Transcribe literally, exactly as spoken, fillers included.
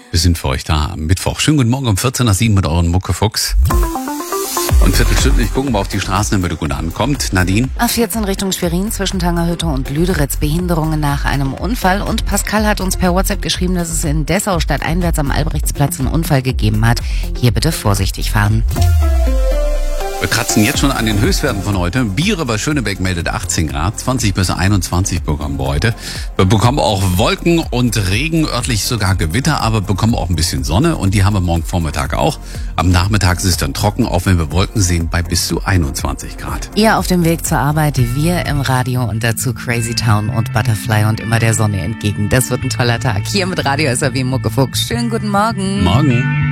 Wir sind für euch da am Mittwoch. Schönen guten Morgen um vierzehn nach sieben mit euren Muckefuchs. Und viertelstündlich gucken wir auf die Straßen, damit ihr gut ankommt. Nadine? A vierzehn Richtung Schwerin zwischen Tangerhütte und Lüderitz. Behinderungen nach einem Unfall. Und Pascal hat uns per WhatsApp geschrieben, dass es in Dessau stadteinwärts am Albrechtsplatz einen Unfall gegeben hat. Hier bitte vorsichtig fahren. Wir kratzen jetzt schon an den Höchstwerten von heute. Biere bei Schönebeck meldet achtzehn Grad, zwanzig bis einundzwanzig bekommen wir heute. Wir bekommen auch Wolken und Regen, örtlich sogar Gewitter, aber bekommen auch ein bisschen Sonne und die haben wir morgen Vormittag auch. Am Nachmittag ist es dann trocken, auch wenn wir Wolken sehen, bei bis zu einundzwanzig Grad. Ihr auf dem Weg zur Arbeit, wir im Radio und dazu Crazy Town und Butterfly und immer der Sonne entgegen. Das wird ein toller Tag. Hier mit Radio S R W Muckefuchs. Schönen guten Morgen. Morgen.